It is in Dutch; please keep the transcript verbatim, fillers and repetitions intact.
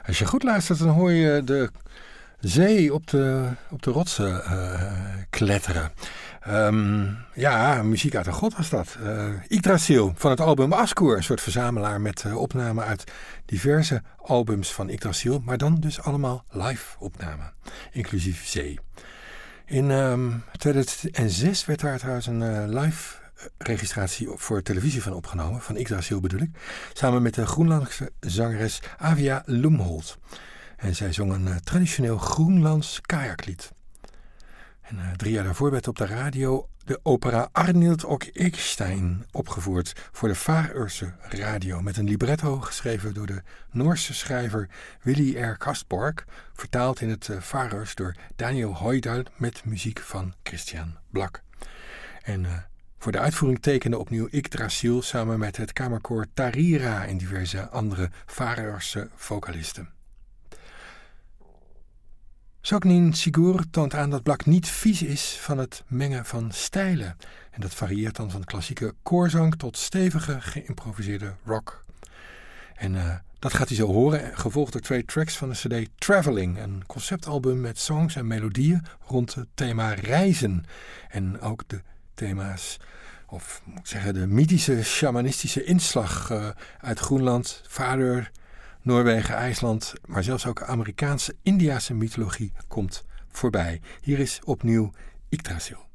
Als je goed luistert, dan hoor je de zee op de, op de rotsen uh, kletteren. Um, ja, muziek uit de god was dat. Uh, Yggdrasil van het album Askur, een soort verzamelaar met uh, opnamen uit diverse albums van Yggdrasil, maar dan dus allemaal live opnamen, inclusief zee. In um, tweeduizend zes werd daar trouwens een uh, live registratie voor televisie van opgenomen, van Yggdrasil bedoel ik, samen met de Groenlandse zangeres Avia Lumholt. En zij zong een uh, traditioneel Groenlands kajaklied. En uh, drie jaar daarvoor werd op de radio de opera Arnild och Ekstein opgevoerd voor de Faerse radio met een libretto geschreven door de Noorse schrijver Willy R. Kastborg, vertaald in het uh, Faers door Daniel Hoydal met muziek van Christian Blak. En uh, voor de uitvoering tekende opnieuw Yggdrasil samen met het kamerkoor Tarira en diverse andere Faerse vocalisten. Sognin Sigur toont aan dat Blak niet vies is van het mengen van stijlen. En dat varieert dan van klassieke koorzang tot stevige geïmproviseerde rock. En uh, dat gaat hij zo horen, gevolgd door twee tracks van de cd Traveling, een conceptalbum met songs en melodieën rond het thema reizen. En ook de thema's, of moet ik zeggen, de mythische shamanistische inslag uh, uit Groenland, Vader, Noorwegen, IJsland, maar zelfs ook Amerikaanse, Indiase mythologie komt voorbij. Hier is opnieuw Yggdrasil.